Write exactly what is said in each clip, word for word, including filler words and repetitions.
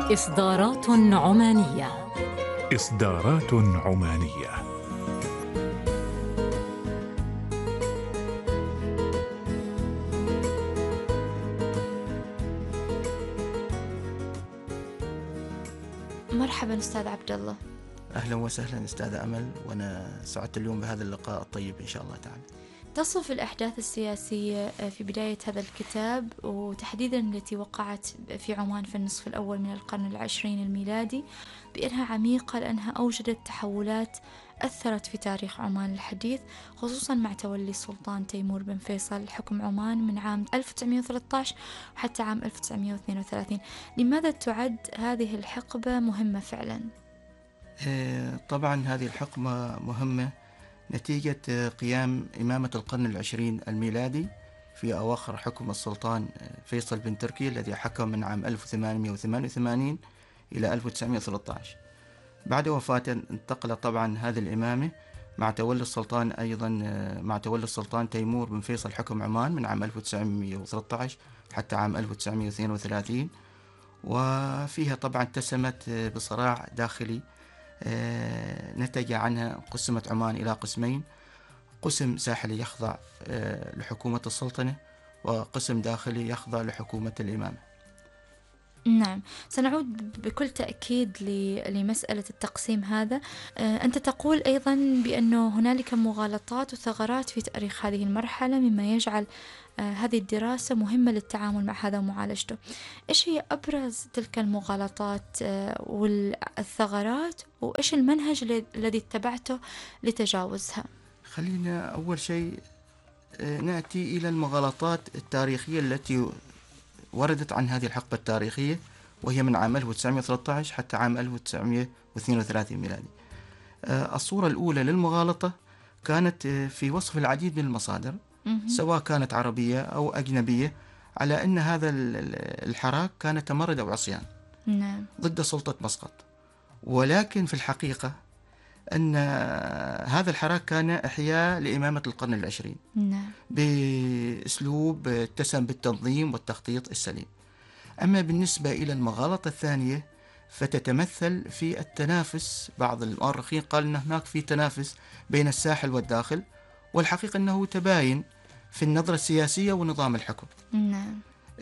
إصدارات عمانية. إصدارات عمانية. مرحبا أستاذ عبد الله. أهلا وسهلا أستاذة أمل، وأنا سعدت اليوم بهذا اللقاء الطيب إن شاء الله تعالى. تصف الأحداث السياسية في بداية هذا الكتاب وتحديدا التي وقعت في عمان في النصف الأول من القرن العشرين الميلادي بأنها عميقة، لأنها أوجدت تحولات أثرت في تاريخ عمان الحديث، خصوصا مع تولي السلطان تيمور بن فيصل حكم عمان من عام ألف وتسعمائة وثلاثة عشر حتى عام ألف وتسعمائة واثنين وثلاثين. لماذا تعد هذه الحقبة مهمة فعلا؟ طبعا هذه الحقبة مهمة نتيجة قيام إمامة القرن العشرين الميلادي في أواخر حكم السلطان فيصل بن تركي الذي حكم من عام ألف وثمانمائة وثمانية وثمانين إلى ألف وتسعمائة وثلاثة عشر. بعد وفاته انتقل طبعا هذه الإمامة مع تولي السلطان أيضا مع تولي السلطان تيمور بن فيصل حكم عمان من عام ألف وتسعمائة وثلاثة عشر حتى عام ألف وتسعمائة واثنين وثلاثين، وفيها طبعا اتسمت بصراع داخلي نتج عنها قسمت عمان إلى قسمين: قسم ساحلي يخضع لحكومة السلطنة، وقسم داخلي يخضع لحكومة الإمامة. نعم، سنعود بكل تأكيد لمسألة التقسيم هذا. أنت تقول أيضا بأنه هنالك مغالطات وثغرات في تاريخ هذه المرحلة، مما يجعل هذه الدراسة مهمة للتعامل مع هذا ومعالجته. إيش هي أبرز تلك المغالطات والثغرات، وإيش المنهج الذي اتبعته لتجاوزها؟ خلينا أول شيء نأتي إلى المغالطات التاريخية التي وردت عن هذه الحقبة التاريخية، وهي من عام ألف وتسعمائة وثلاثة عشر حتى عام ألف وتسعمائة واثنين وثلاثين ميلادي. الصورة الأولى للمغالطة كانت في وصف العديد من المصادر سواء كانت عربية أو أجنبية على أن هذا الحراك كان تمرد أو عصيان نعم. ضد سلطة مسقط، ولكن في الحقيقة أن هذا الحراك كان إحياء لإمامة القرن العشرين نعم. بأسلوب اتسم بالتنظيم والتخطيط السليم. أما بالنسبة إلى المغالطة الثانية فتتمثل في التنافس. بعض المؤرخين قال أن هناك في تنافس بين الساحل والداخل، والحقيقة أنه تباين في النظرة السياسية ونظام الحكم. نعم.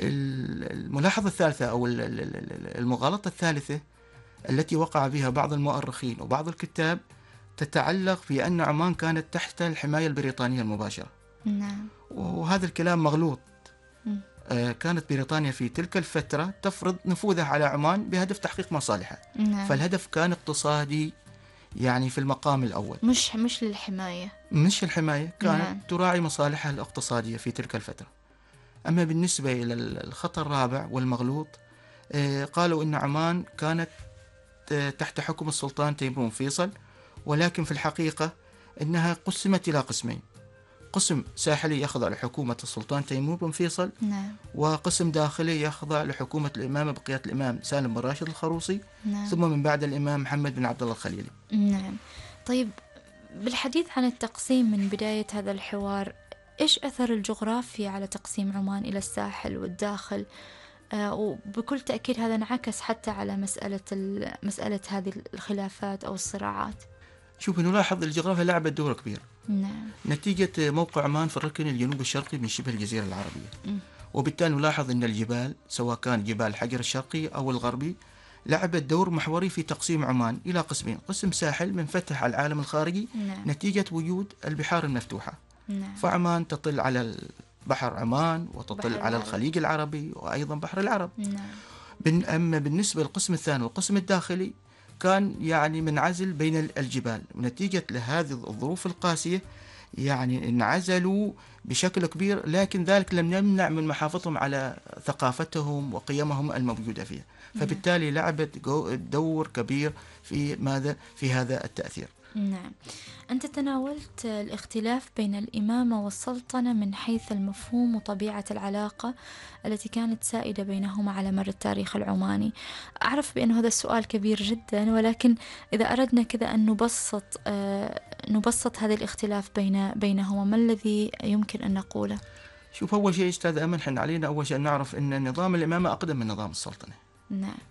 الملاحظة الثالثة أو المغالطة الثالثة التي وقع بها بعض المؤرخين وبعض الكتاب تتعلق بأن عمان كانت تحت الحماية البريطانية المباشرة. نعم. وهذا الكلام مغلوط. م. آه كانت بريطانيا في تلك الفترة تفرض نفوذها على عمان بهدف تحقيق مصالحها. نعم. فالهدف كان اقتصادي، يعني في المقام الأول، مش مش للحماية مش الحماية، كانت نعم. تراعي مصالحها الاقتصادية في تلك الفترة. أما بالنسبة إلى الخطر الرابع والمغلوط، آه قالوا إن عمان كانت تحت حكم السلطان تيمور بن فيصل، ولكن في الحقيقة إنها قسمت إلى قسمين: قسم ساحلي يخضع لحكومة السلطان تيمور بن فيصل، نعم. وقسم داخلي يخضع لحكومة الإمامة بقيادة الإمام سالم بن راشد الخروصي، نعم. ثم من بعد الإمام محمد بن عبد الله الخليلي. نعم. طيب، بالحديث عن التقسيم من بداية هذا الحوار، إيش أثر الجغرافيا على تقسيم عمان إلى الساحل والداخل؟ آه وبكل تأكيد هذا انعكس حتى على مسألة مسألة هذه الخلافات أو الصراعات. شوف، نلاحظ الجغرافيا لعبت دور كبير. نعم. نتيجة موقع عمان في الركن الجنوب الشرقي من شبه الجزيرة العربية، م. وبالتالي نلاحظ أن الجبال سواء كان جبال الحجر الشرقي أو الغربي لعبت دور محوري في تقسيم عمان إلى قسمين: قسم ساحل منفتح على العالم الخارجي نعم. نتيجة وجود البحار المفتوحة. نعم. فعمان تطل على بحر عمان وتطل على العرب. الخليج العربي وأيضا بحر العرب. نعم. أما بالنسبة للقسم الثاني والقسم الداخلي كان يعني منعزل بين الجبال، ونتيجة لهذه الظروف القاسية يعني انعزلوا بشكل كبير، لكن ذلك لم يمنع من محافظتهم على ثقافتهم وقيمهم الموجودة فيها. فبالتالي لعبت دور كبير في ماذا في هذا التأثير. نعم. أنت تناولت الاختلاف بين الإمامة والسلطنة من حيث المفهوم وطبيعة العلاقة التي كانت سائدة بينهما على مر التاريخ العماني. أعرف بأن هذا السؤال كبير جدا، ولكن إذا أردنا كذا أن نبسط آه نبسط هذا الاختلاف بين بينهما، ما الذي يمكن أن نقوله؟ شوف، أول شيء أستاذ أمل، حن علينا أول شيء نعرف أن نظام الإمامة أقدم من نظام السلطنة. نعم.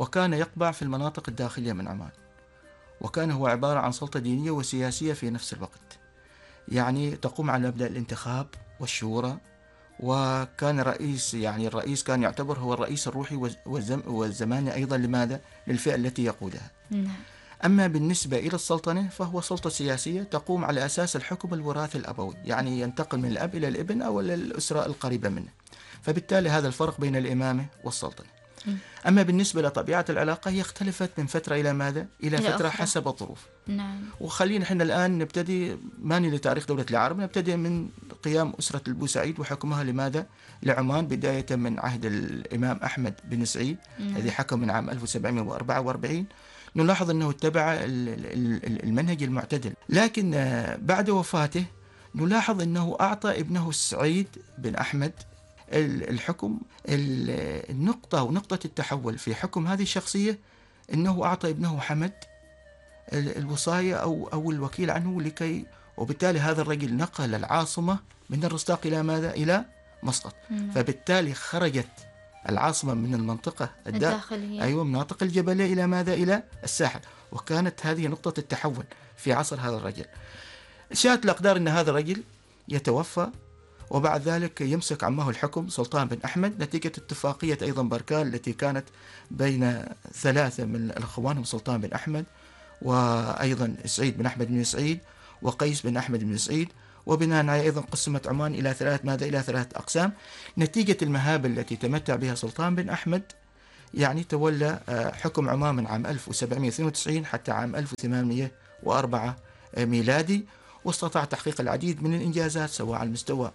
وكان يقبع في المناطق الداخلية من عمان، وكان هو عبارة عن سلطة دينية وسياسية في نفس الوقت، يعني تقوم على مبدأ الانتخاب والشورى. وكان رئيس يعني الرئيس كان يعتبر هو الرئيس الروحي والزم والزماني أيضا، لماذا؟ للفئة التي يقودها. نعم. أما بالنسبة إلى السلطنة فهو سلطة سياسية تقوم على أساس الحكم الوراثي الأبوي، يعني ينتقل من الأب إلى الابن أو الأسرة القريبة منه، فبالتالي هذا الفرق بين الإمامة والسلطنة. أما بالنسبة لطبيعة العلاقة هي اختلفت من فترة إلى ماذا؟ إلى فترة أخرى. حسب الظروف. نعم. وخلينا احنا الآن نبتدي ماني لتاريخ دولة العرب، نبتدي من قيام أسرة البوسعيد وحكمها لماذا؟ لعمان، بداية من عهد الإمام أحمد بن سعيد الذي حكم من عام ألف وسبعمائة وأربعة وأربعين. نلاحظ أنه اتبع المنهج المعتدل، لكن بعد وفاته نلاحظ أنه أعطى ابنه سعيد بن أحمد الحكم. النقطة ونقطة التحول في حكم هذه الشخصية أنه أعطى ابنه حمد الوصاية أو أو الوكيل عنه، لكي وبالتالي هذا الرجل نقل العاصمة من الرستاق إلى ماذا؟ إلى مسقط. فبالتالي خرجت العاصمة من المنطقة الداخلية، أيوة، مناطق الجبلية، إلى ماذا؟ إلى الساحل. وكانت هذه نقطة التحول في عصر هذا الرجل. شاءت الأقدار أن هذا الرجل يتوفى، وبعد ذلك يمسك عمه الحكم سلطان بن أحمد، نتيجة اتفاقية أيضا بركان التي كانت بين ثلاثة من الأخوان، سلطان بن أحمد وأيضا سعيد بن أحمد بن سعيد وقيس بن أحمد بن سعيد. وبناء عليه أيضا قسمت عمان إلى ثلاث ماذا؟ إلى ثلاث أقسام، نتيجة المهابة التي تمتع بها سلطان بن أحمد. يعني تولى حكم عمان من عام ألف وسبعمائة واثنين وتسعين حتى عام ألف وثمانمائة وأربعة ميلادي، واستطاع تحقيق العديد من الإنجازات سواء على المستوى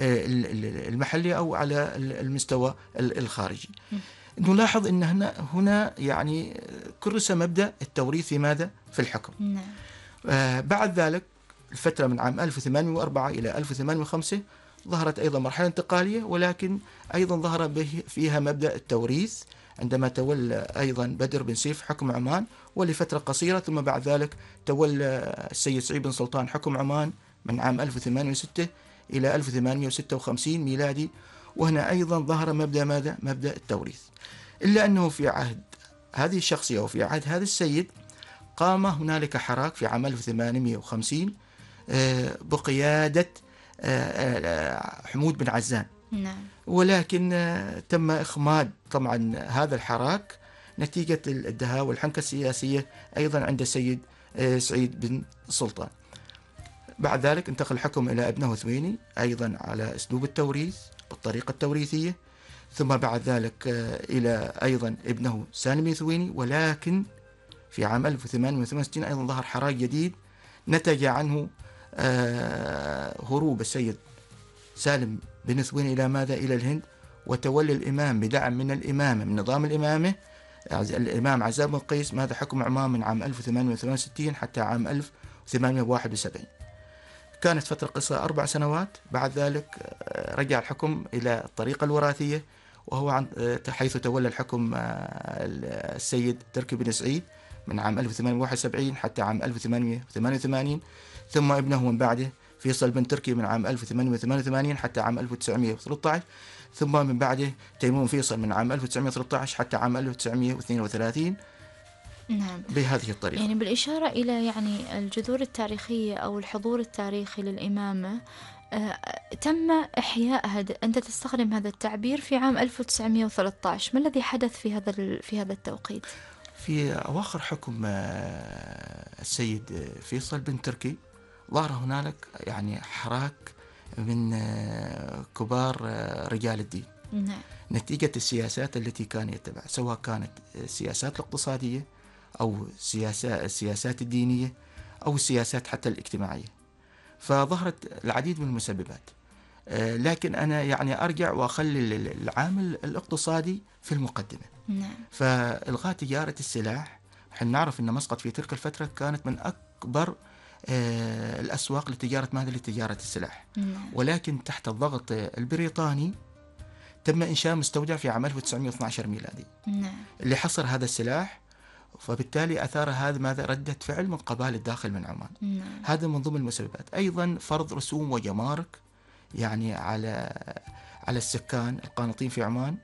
المحلي أو على المستوى الخارجي. نلاحظ أن هنا هنا يعني كرس مبدأ التوريث في ماذا؟ في الحكم. نعم. آه بعد ذلك الفترة من عام ألف وثمانمائة وأربعة إلى ألف وثمانمائة وخمسة ظهرت أيضا مرحلة انتقالية، ولكن أيضا ظهر فيها مبدأ التوريث عندما تولى أيضا بدر بن سيف حكم عمان ولفترة قصيرة، ثم بعد ذلك تولى السيد سعيد بن سلطان حكم عمان من عام ألف وثمانمائة وستة إلى ألف وثمانمائة وستة وخمسين ميلادي، وهنا أيضا ظهر مبدأ ماذا؟ مبدأ التوريث. إلا أنه في عهد هذه الشخصية وفي عهد هذا السيد قام هنالك حراك في عام ألف وثمانمائة وخمسين بقيادة حمود بن عزان. نعم. ولكن تم إخماد طبعا هذا الحراك نتيجة الدهاء والحنكة السياسية أيضا عند السيد سعيد بن سلطان. بعد ذلك انتقل الحكم إلى ابنه ثويني أيضا على أسلوب التوريث بالطريقة التوريثية، ثم بعد ذلك إلى أيضا ابنه سالم ثويني، ولكن في عام ألف وثمانمائة وثمانية وستين أيضا ظهر حراك جديد نتج عنه هروب السيد سالم بن ثويني إلى ماذا؟ إلى الهند، وتولي الإمام بدعم من الإمامة من نظام الإمامة الإمام عزام بن قيس ماذا؟ حكم عمان من عام ألف وثمانمائة وثمانية وستين حتى عام ألف وثمانمائة وواحد وسبعين. كانت فترة قصيرة أربع سنوات. بعد ذلك رجع الحكم إلى الطريقة الوراثية، وهو عن حيث تولى الحكم السيد تركي بن سعيد من عام ألف وثمانمائة وواحد وسبعين حتى عام ألف وثمانمائة وثمانية وثمانين، ثم ابنه من بعده فيصل بن تركي من عام ألف وثمانمائة وثمانية وثمانين حتى عام ألف وتسعمائة وثلاثة عشر، ثم من بعده تيمون فيصل من عام ألف وتسعمائة وثلاثة عشر حتى عام ألف وتسعمائة واثنين وثلاثين. نعم. بهذه الطريقة. يعني بالإشارة إلى يعني الجذور التاريخية أو الحضور التاريخي للإمامة، آه تم إحياء هذا، أنت تستخدم هذا التعبير في عام ألف وتسعمائة وثلاثة عشر، ما الذي حدث في هذا في هذا التوقيت؟ في أواخر حكم السيد فيصل بن تركي ظهر هنالك يعني حراك من كبار رجال الدين. نعم. نتيجة السياسات التي كان يتبع، سواء كانت السياسات الاقتصادية أو السياسات الدينية أو السياسات حتى الاجتماعية، فظهرت العديد من المسببات. لكن أنا يعني أرجع وأخلي العامل الاقتصادي في المقدمة. نعم. فإلغاء تجارة السلاح، احنا نعرف أن مسقط في تلك الفترة كانت من أكبر الأسواق لتجارة ماذا؟ لتجارة السلاح. نعم. ولكن تحت الضغط البريطاني تم إنشاء مستودع في عام ألف وتسعمائة واثني عشر ميلادي. نعم. اللي حصر هذا السلاح، فبالتالي أثار هذا ماذا؟ ردة فعل من قبائل الداخل من عمان. نعم. هذا من ضمن المسببات. أيضا فرض رسوم وجمارك يعني على على السكان القانطين في عمان،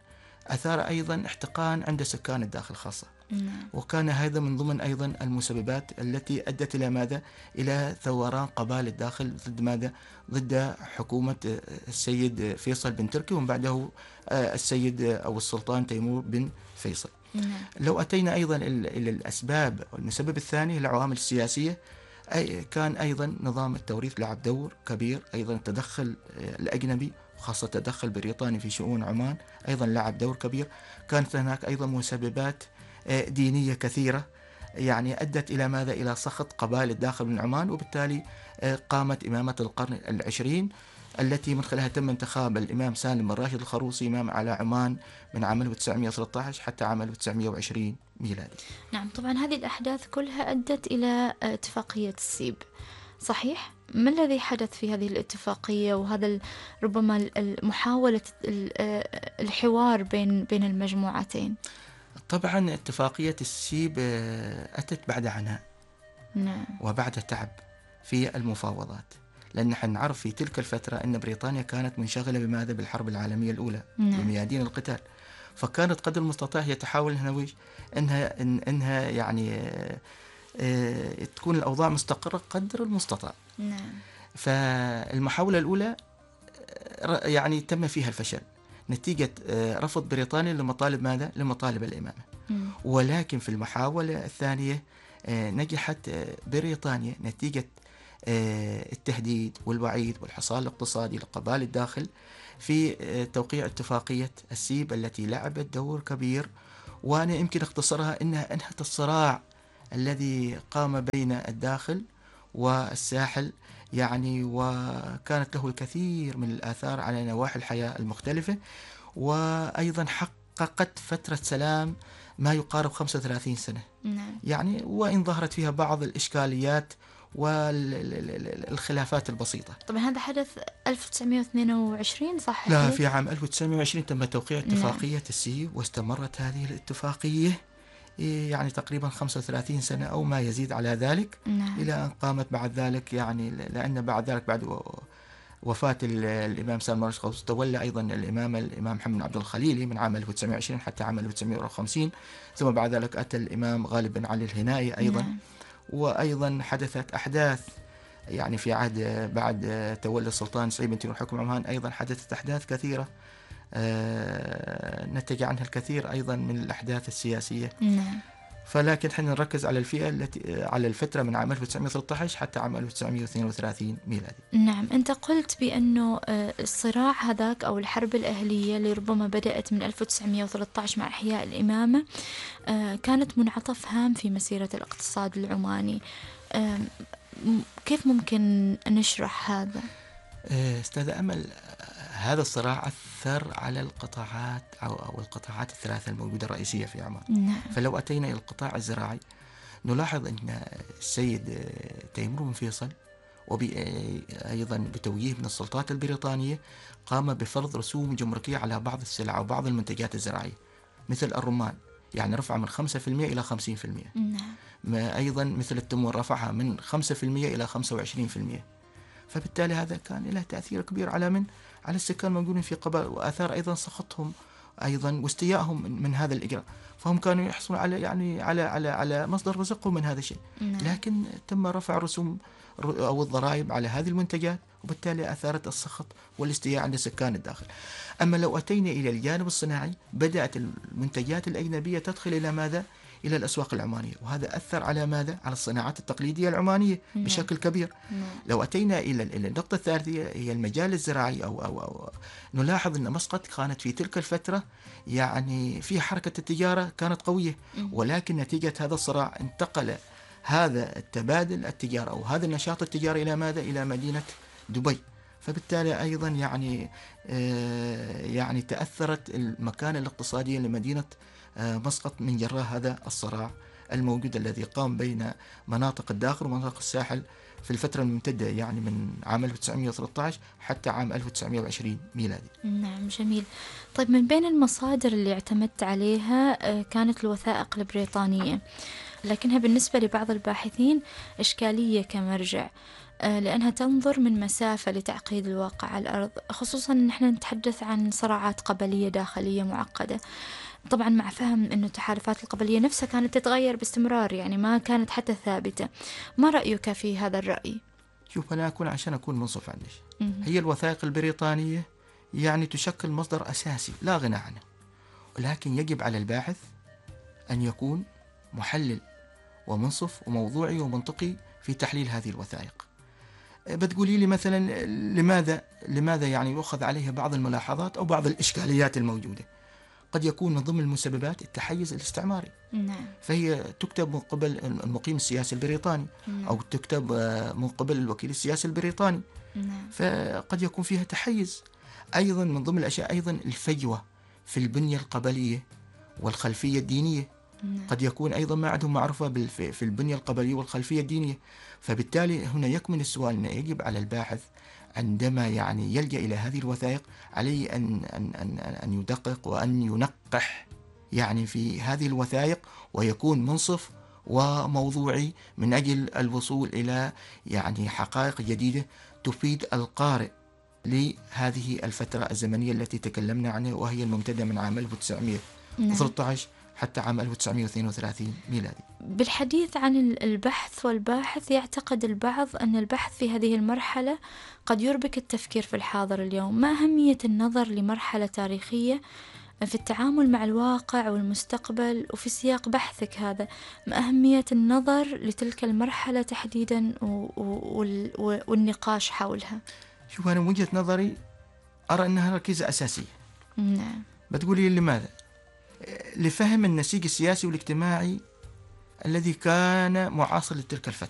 أثار أيضا احتقان عند سكان الداخل خاصة. نعم. وكان هذا من ضمن أيضا المسببات التي أدت إلى ماذا؟ إلى ثوران قبائل الداخل ضد ماذا؟ ضد حكومة السيد فيصل بن تركي ومن بعده السيد أو السلطان تيمور بن فيصل. نعم. لو أتينا أيضا إلى الأسباب والمسبب الثاني العوامل السياسية، أي كان أيضا نظام التوريث لعب دور كبير، أيضا التدخل الأجنبي وخاصة التدخل البريطاني في شؤون عمان أيضا لعب دور كبير. كانت هناك أيضا مسببات دينية كثيرة يعني أدت إلى ماذا؟ إلى سخط قبائل الداخل من عمان، وبالتالي قامت إمامة القرن العشرين التي من خلالها تم انتخاب الإمام سالم بن راشد الخروصي إمام على عمان من عام ألف وتسعمائة وثلاثة عشر حتى عام ألف وتسعمائة وعشرين ميلادي. نعم، طبعا هذه الأحداث كلها أدت إلى اتفاقية السيب، صحيح؟ ما الذي حدث في هذه الاتفاقية وهذا ربما محاولة الحوار بين بين المجموعتين؟ طبعا اتفاقية السيب أتت بعد عناء نعم. وبعد تعب في المفاوضات، لأن نحن نعرف في تلك الفترة أن بريطانيا كانت منشغلة بماذا؟ بالحرب العالمية الأولى. نعم. بميادين القتال، فكانت قدر المستطاع هي تحاول إنها إنها إنها يعني اه تكون الأوضاع مستقرة قدر المستطاع. نعم. فالمحاولة الأولى يعني تم فيها الفشل نتيجة رفض بريطانيا لمطالب ماذا؟ لمطالب الإمامة. م. ولكن في المحاولة الثانية نجحت بريطانيا نتيجة التهديد والوعيد والحصار الاقتصادي لقبائل الداخل في توقيع اتفاقية السيب التي لعبت دور كبير، وأنا يمكن اختصرها أنها أنهت الصراع الذي قام بين الداخل والساحل يعني، وكانت له الكثير من الآثار على نواحي الحياة المختلفة، وأيضا حققت فترة سلام ما يقارب خمسة وثلاثين سنة. نعم. يعني وإن ظهرت فيها بعض الإشكاليات والخلافات البسيطة. طبعا هذا حدث ألف وتسعمائة واثنين وعشرين صح؟ لا، في عام ألف وتسعمائة وعشرين تم توقيع اتفاقية نعم. السيب، واستمرت هذه الاتفاقية يعني تقريبا خمسة وثلاثين سنة أو ما يزيد على ذلك. نعم. إلى أن قامت بعد ذلك يعني لأن بعد ذلك بعد وفاة الإمام سالم بن راشد الخروصي تولى أيضا الإمام الإمام محمد بن عبد الخليلي من عام ألف وتسعمائة وعشرين حتى عام ألف وتسعمائة وخمسين، ثم بعد ذلك أتى الإمام غالب بن علي الهنائي أيضا. نعم. وأيضا حدثت أحداث يعني في عهد بعد تولي السلطان سعيد بن تيمور حكم عمان، أيضا حدثت أحداث كثيرة نتج عنها الكثير أيضا من الأحداث السياسية. نعم. فلكن احنا نركز على الفئة التي على الفترة من عام ألف وتسعمائة وثلاثة عشر حتى عام ألف وتسعمائة واثنين وثلاثين ميلادي. نعم، أنت قلت بأنه الصراع هذاك أو الحرب الأهلية اللي ربما بدأت من ألف وتسعمائة وثلاثة عشر مع إحياء الإمامة كانت منعطف هام في مسيرة الاقتصاد العماني. كيف ممكن نشرح هذا؟ أستاذ أمل، هذا الصراع أثر على القطاعات أو, أو القطاعات الثلاثة الموجودة الرئيسية في عمان. نعم. فلو أتينا إلى القطاع الزراعي نلاحظ أن السيد تيمور بن فيصل وأيضا بتوجيه من السلطات البريطانية قام بفرض رسوم جمركية على بعض السلع وبعض المنتجات الزراعية مثل الرمان، يعني رفع من خمسة بالمئة إلى خمسين بالمئة. نعم. أيضا مثل التمور رفعها من خمسة بالمئة إلى خمسة وعشرين بالمئة. فبالتالي هذا كان له تأثير كبير على من؟ على السكان الموجودين في قبائل، وآثار أيضا سخطهم أيضا واستيائهم من, من هذا الإجراء، فهم كانوا يحصلون على يعني على على على مصدر رزقهم من هذا الشيء. نعم. لكن تم رفع رسوم أو الضرائب على هذه المنتجات، وبالتالي أثارت السخط والاستياء عند سكان الداخل. أما لو أتينا إلى الجانب الصناعي بدأت المنتجات الأجنبية تدخل إلى ماذا؟ إلى الأسواق العمانية، وهذا أثر على ماذا؟ على الصناعات التقليدية العمانية نعم. بشكل كبير. نعم. لو أتينا إلى النقطة الثالثة هي المجال الزراعي أو, أو, أو نلاحظ أن مسقط كانت في تلك الفترة يعني في حركة التجارة كانت قوية، ولكن نتيجة هذا الصراع انتقل هذا التبادل التجاري أو هذا النشاط التجاري إلى ماذا؟ إلى مدينة دبي. فبالتالي أيضا يعني آه يعني تأثرت المكانة الاقتصادية لمدينة آه مسقط من جراء هذا الصراع الموجود الذي قام بين مناطق الداخل ومناطق الساحل في الفترة الممتدة يعني من عام ألف وتسعمائة وثلاثة عشر حتى عام ألف وتسعمائة وعشرين ميلادي. نعم، جميل. طيب، من بين المصادر اللي اعتمدت عليها كانت الوثائق البريطانية، لكنها بالنسبة لبعض الباحثين إشكالية كمرجع. لأنها تنظر من مسافة لتعقيد الواقع على الأرض، خصوصا نحن نتحدث عن صراعات قبلية داخلية معقدة، طبعا مع فهم أنه التحالفات القبلية نفسها كانت تتغير باستمرار، يعني ما كانت حتى ثابتة. ما رأيك في هذا الرأي؟ شوف، أنا أكون عشان أكون منصف عندك، هي الوثائق البريطانية يعني تشكل مصدر أساسي لا غنى عنه، ولكن يجب على الباحث أن يكون محلل ومنصف وموضوعي ومنطقي في تحليل هذه الوثائق. بتقولي لي مثلا لماذا لماذا يعني يؤخذ عليها بعض الملاحظات أو بعض الإشكاليات الموجودة؟ قد يكون من ضمن المسببات التحيز الاستعماري. نعم. فهي تكتب من قبل المقيم السياسي البريطاني. نعم. أو تكتب من قبل الوكيل السياسي البريطاني. نعم. فقد يكون فيها تحيز. أيضا من ضمن الأشياء أيضا الفجوة في البنية القبلية والخلفية الدينية. نعم. قد يكون أيضا ما عندهم معرفة في البنية القبلية والخلفية الدينية. فبالتالي هنا يكمن السؤال أن يجب على الباحث عندما يعني يلجأ إلى هذه الوثائق عليه أن أن أن أن يدقق وأن ينقح يعني في هذه الوثائق، ويكون منصف وموضوعي من أجل الوصول إلى يعني حقائق جديدة تفيد القارئ لهذه الفترة الزمنية التي تكلمنا عنها، وهي الممتدة من عام ألف وتسعمائة وثلاثة عشر حتى عام ألف وتسعمائة واثنين وثلاثين ميلادي. بالحديث عن البحث والباحث، يعتقد البعض أن البحث في هذه المرحلة قد يربك التفكير في الحاضر اليوم. ما أهمية النظر لمرحلة تاريخية في التعامل مع الواقع والمستقبل؟ وفي سياق بحثك هذا، ما أهمية النظر لتلك المرحلة تحديدا والنقاش حولها؟ شوف، أنا من وجهة نظري أرى أنها ركيزة أساسية. نعم. بتقولي لماذا؟ لفهم النسيج السياسي والاجتماعي الذي كان معاصر لتلك الفترة.